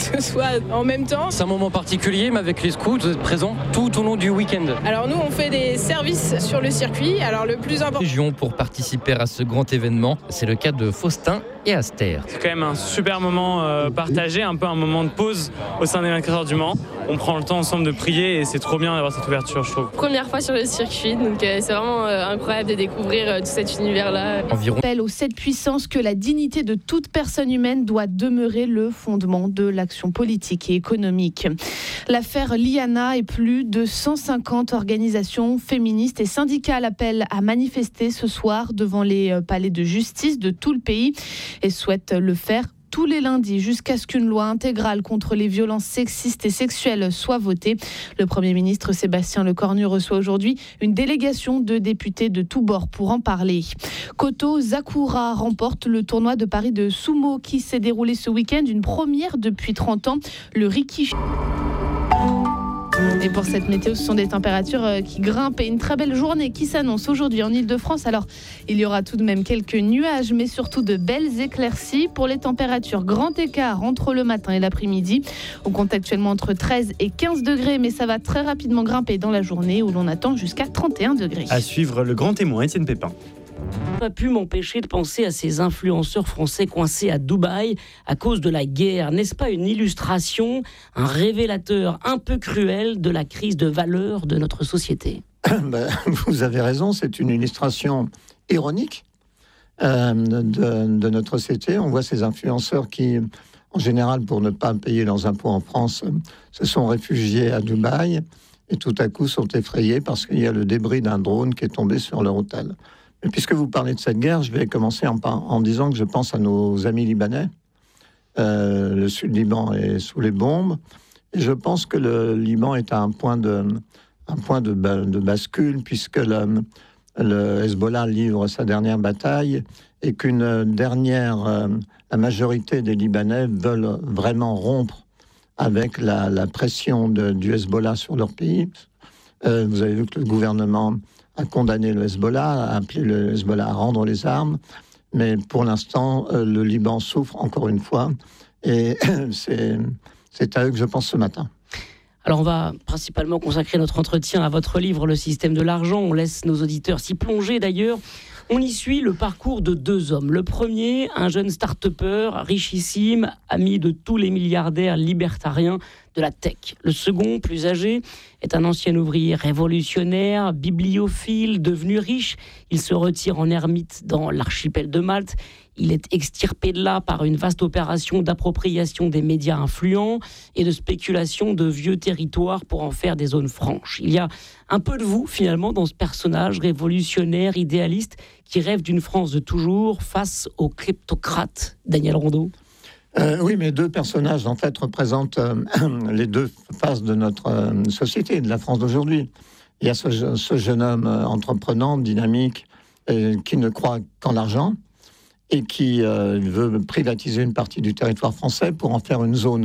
ce soit en même temps. C'est un moment particulier, mais avec les scouts, vous êtes présents tout au long du week-end. Alors nous, on fait des services sur le circuit. Alors le plus important... Région pour participer à ce grand événement, c'est le cas de Faustin et Aster. C'est quand même un super moment partagé, un peu un moment de pause au sein des 24 heures du Mans. On prend le temps ensemble de prier et c'est trop bien d'avoir cette ouverture, je trouve. Première fois sur le circuit, donc c'est vraiment incroyable de découvrir tout cet univers-là. Environ. Appel aux 7 puissances que la dignité de toute personne humaine doit demeurer le fondement de l'action politique et économique. L'affaire Liana et plus de 150 organisations féministes et syndicales appellent à manifester ce soir devant les palais de justice de tout le pays et souhaitent le faire tous les lundis jusqu'à ce qu'une loi intégrale contre les violences sexistes et sexuelles soit votée. Le Premier ministre Sébastien Lecornu reçoit aujourd'hui une délégation de députés de tous bords pour en parler. Koto Zakura remporte le tournoi de Paris de sumo qui s'est déroulé ce week-end, une première depuis 30 ans. Le Rikishi. Et pour cette météo, ce sont des températures qui grimpent et une très belle journée qui s'annonce aujourd'hui en Ile-de-France. Alors, il y aura tout de même quelques nuages, mais surtout de belles éclaircies. Pour les températures, grand écart entre le matin et l'après-midi. On compte actuellement entre 13 et 15 degrés, mais ça va très rapidement grimper dans la journée où l'on attend jusqu'à 31 degrés. À suivre le grand témoin, Étienne Pépin. Pas pu m'empêcher de penser à ces influenceurs français coincés à Dubaï à cause de la guerre. N'est-ce pas une illustration, un révélateur un peu cruel de la crise de valeurs de notre société ? Vous avez raison, c'est une illustration ironique de notre société. On voit ces influenceurs qui, en général, pour ne pas payer leurs impôts en France, se sont réfugiés à Dubaï et tout à coup sont effrayés parce qu'il y a le débris d'un drone qui est tombé sur leur hôtel. Et puisque vous parlez de cette guerre, je vais commencer en disant que je pense à nos amis libanais. Le Sud-Liban est sous les bombes. Et je pense que le Liban est à un point de bascule, puisque le Hezbollah livre sa dernière bataille et la majorité des Libanais veulent vraiment rompre avec la pression du Hezbollah sur leur pays. Vous avez vu que le gouvernement a condamné le Hezbollah, a appelé le Hezbollah à rendre les armes. Mais pour l'instant, le Liban souffre encore une fois. Et c'est à eux que je pense ce matin. Alors on va principalement consacrer notre entretien à votre livre « Le système de l'argent ». On laisse nos auditeurs s'y plonger d'ailleurs. On y suit le parcours de deux hommes. Le premier, un jeune start-upper richissime, ami de tous les milliardaires libertariens de la tech. Le second, plus âgé, est un ancien ouvrier révolutionnaire, bibliophile, devenu riche. Il se retire en ermite dans l'archipel de Malte. Il est extirpé de là par une vaste opération d'appropriation des médias influents et de spéculation de vieux territoires pour en faire des zones franches. Il y a un peu de vous, finalement, dans ce personnage révolutionnaire, idéaliste, qui rêve d'une France de toujours face aux kleptocrates. Daniel Rondeau. Oui, mais deux personnages, en fait, représentent les deux faces de notre société, de la France d'aujourd'hui. Il y a ce jeune homme entreprenant, dynamique, qui ne croit qu'en l'argent et qui veut privatiser une partie du territoire français pour en faire une zone